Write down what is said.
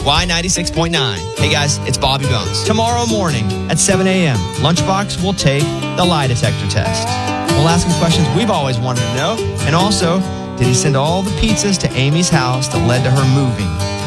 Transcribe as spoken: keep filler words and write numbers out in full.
Y ninety-six point nine. Hey guys, it's Bobby Bones. Tomorrow morning at seven a.m., Lunchbox will take the lie detector test. We'll ask him questions we've always wanted to know. And also, did he send all the pizzas to Amy's house that led to her moving?